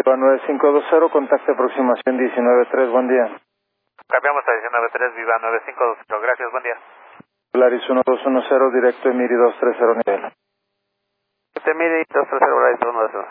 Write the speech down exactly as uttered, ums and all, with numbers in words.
Viva nueve cinco dos cero, contacte aproximación diecinueve tres, buen día. Cambiamos a diecinueve tres, Viva nueve cinco dos cero, gracias, buen día. Polaris uno dos uno cero, directo Emiri dos tres cero nivel. Usted mire dos tres cero, Polaris uno dos cero.